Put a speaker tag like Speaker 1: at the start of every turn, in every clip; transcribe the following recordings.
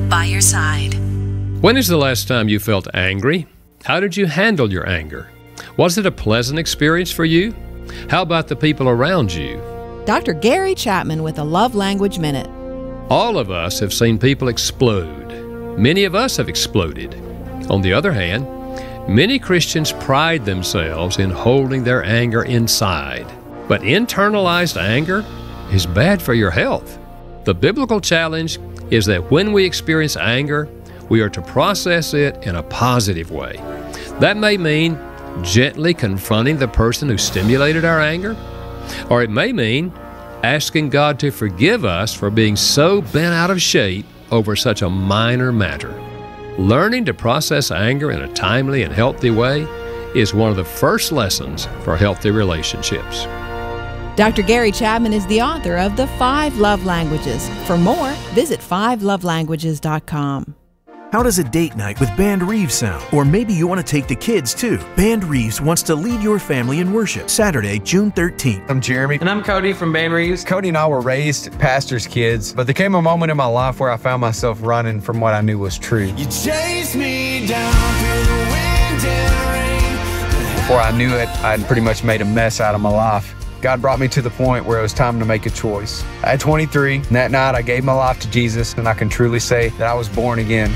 Speaker 1: by your side.
Speaker 2: When is the last time you felt angry? How did you handle your anger? Was it a pleasant experience for you? How about the people around you?
Speaker 3: Dr. Gary Chapman with a Love Language Minute.
Speaker 2: All of us have seen people explode. Many of us have exploded. On the other hand, many Christians pride themselves in holding their anger inside. But internalized anger is bad for your health. The biblical challenge is that when we experience anger, we are to process it in a positive way. That may mean gently confronting the person who stimulated our anger, or it may mean asking God to forgive us for being so bent out of shape over such a minor matter. Learning to process anger in a timely and healthy way is one of the first lessons for healthy relationships.
Speaker 3: Dr. Gary Chapman is the author of The 5 Love Languages. For more, visit 5lovelanguages.com.
Speaker 4: How does a date night with Band Reeves sound? Or maybe you want to take the kids too. Band Reeves wants to lead your family in worship Saturday, June 13th.
Speaker 5: I'm Jeremy.
Speaker 6: And I'm Cody from Band Reeves.
Speaker 5: Cody and I were raised pastors' kids, but there came a moment in my life where I found myself running from what I knew was true.
Speaker 7: You chased me down through the wind and rain.
Speaker 5: Before I knew it, I had pretty much made a mess out of my life. God brought me to the point where it was time to make a choice. At 23, and that night I gave my life to Jesus, and I can truly say that I was born again.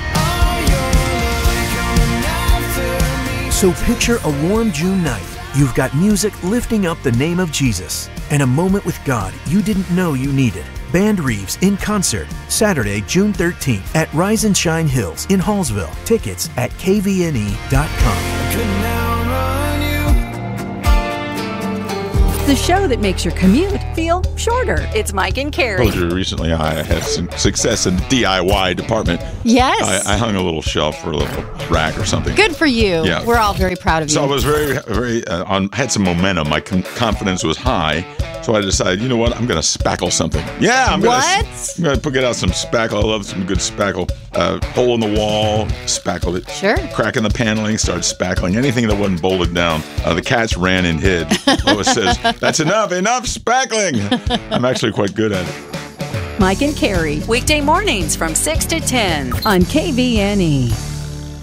Speaker 4: So picture a warm June night. You've got music lifting up the name of Jesus, and a moment with God you didn't know you needed. Band Reeves in concert, Saturday, June 13th at Rise and Shine Hills in Hallsville. Tickets at kvne.com.
Speaker 8: The show that makes your commute feel shorter. It's Mike and Carrie.
Speaker 9: I told you recently I had some success in the DIY department.
Speaker 8: Yes.
Speaker 9: I hung a little shelf or a little rack or something.
Speaker 8: Good for you.
Speaker 9: Yeah.
Speaker 8: We're all very proud of you.
Speaker 9: So I was very had some momentum. My confidence was high. So I decided, you know what? I'm going to spackle something. Yeah, I'm going to get out some spackle. I love some good spackle. Hole in the wall, spackled it.
Speaker 8: Sure.
Speaker 9: Crack in the paneling, started spackling. Anything that wasn't bolted down. The cats ran and hid. Lois says, that's enough spackling. I'm actually quite good at it.
Speaker 8: Mike and Carrie.
Speaker 1: Weekday mornings from 6 to 10
Speaker 8: on KVNE.